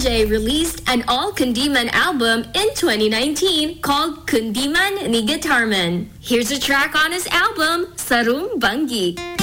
RJ released an all-Kundiman album in 2019 called Kundiman ni Guitarman. Here's a track on his album, Sarung Bangi.